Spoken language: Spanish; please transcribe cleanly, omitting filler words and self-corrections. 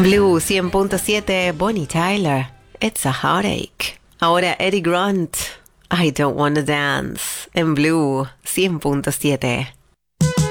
Blue 100.7, Bonnie Tyler, It's a Heartache. Ahora Eddie Grant, I Don't Wanna Dance, en Blue 100.7.